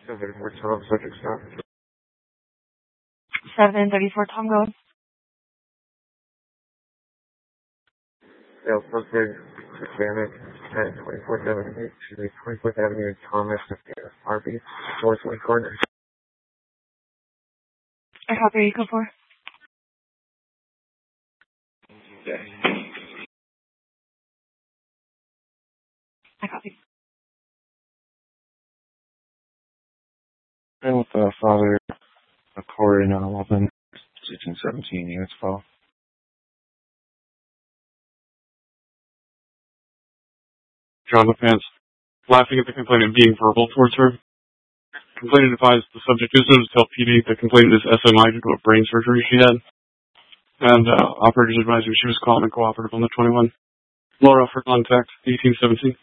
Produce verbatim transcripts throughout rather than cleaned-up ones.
seven thirty-four Tom, subject stop. seven thirty-four Tom, go. Sales posted, Hispanic, at twenty-fourth Avenue, excuse me, twenty-fourth Avenue in Thomas, R B, Northwest Corner. I copy, you go for. Okay. I copy. And with the father, Corey, nine eleven, sixteen seventeen units fall. John LaFance, laughing at the complainant being verbal towards her. Complainant advised the subject is known to tell P D the complainant is S M I due to a brain surgery she had. And uh, operators advised her she was calm and cooperative on the twenty-one. Laura for contact, eighteen seventeen.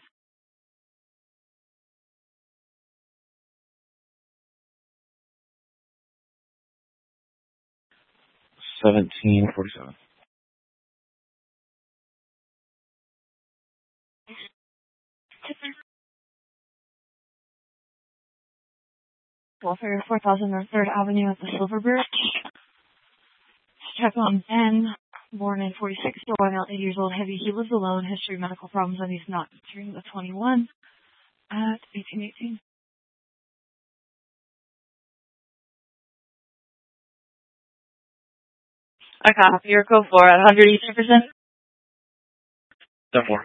seventeen forty-seven. Welfare, four thousand North third Avenue at the Silver Bridge. Check on Ben, born in forty-six, going out eight years old, heavy. He lives alone, history of medical problems, and he's not entering the twenty-one at eighteen eighteen. I copy your code for at one hundred eighteen percent. ten four.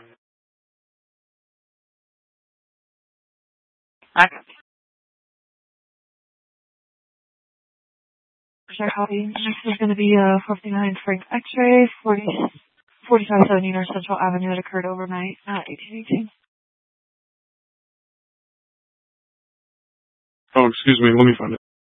I copy. I copy. Next is going to be uh, fifty-nine Frank X-ray, forty-five seventy North Central Avenue. It occurred overnight at eighteen eighteen. Oh, excuse me, let me find it.